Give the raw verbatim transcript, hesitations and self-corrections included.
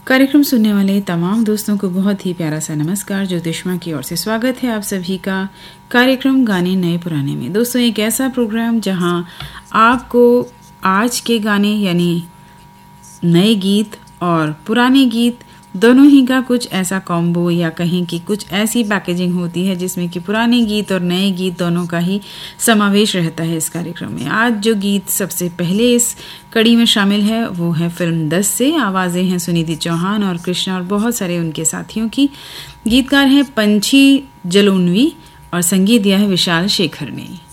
कार्यक्रम सुनने वाले तमाम दोस्तों को बहुत ही प्यारा सा नमस्कार। ज्योतिष्मा की ओर से स्वागत है आप सभी का कार्यक्रम गाने नए पुराने में। दोस्तों, एक ऐसा प्रोग्राम जहां आपको आज के गाने यानी नए गीत और पुराने गीत दोनों ही का कुछ ऐसा कॉम्बो या कहें कि कुछ ऐसी पैकेजिंग होती है जिसमें कि पुराने गीत और नए गीत दोनों का ही समावेश रहता है इस कार्यक्रम में। आज जो गीत सबसे पहले इस कड़ी में शामिल है वो है फिल्म दस से। आवाज़ें हैं सुनिधि चौहान और कृष्णा और बहुत सारे उनके साथियों की। गीतकार हैं पंछी जलोनवी और संगीत दिया है विशाल शेखर ने।